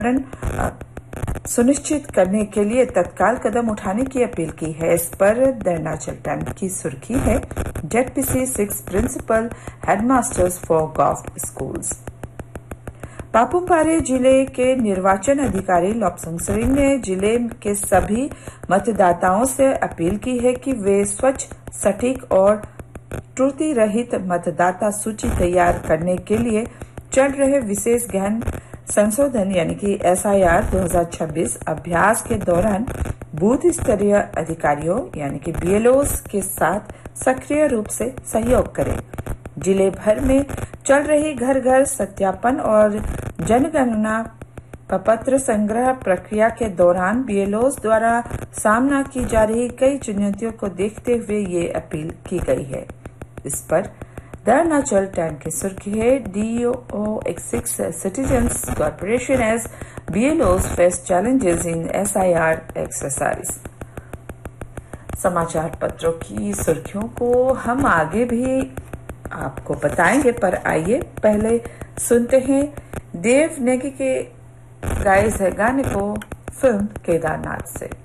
सुनिश्चित करने के लिए तत्काल कदम उठाने की अपील की है। इस पर द अरुणाचल टाइम्स की सुर्खी है, ZPC 6 principal headmasters for government schools. Papum Pare जिले के निर्वाचन अधिकारी लोपसंग सरिंग ने जिले के सभी मतदाताओं से अपील की है कि वे स्वच्छ, सटीक और त्रुटि रहित मतदाता सूची तैयार करने के लिए चल रहे विशेष गहन संशोधन यानी कि SIR 2026 अभ्यास के दौरान बूथ स्तरीय अधिकारियों यानी कि BLOs के साथ सक्रिय रूप से सहयोग करें। जिले भर में चल रही घर घर सत्यापन और जनगणना प्रपत्र संग्रह प्रक्रिया के दौरान BLOs द्वारा सामना की जा रही कई चुनौतियों को देखते हुए ये अपील की गई है। इस पर द अरुणाचल टाइम्स की सुर्खी है, DO X6 Citizens Corporation as BLOs face challenges in SIR exercise। समाचार पत्रों की सुर्खियों को हम आगे भी आपको बताएंगे, पर आइए पहले सुनते हैं देव नेगी के गाए गए गाने को फिल्म केदारनाथ से।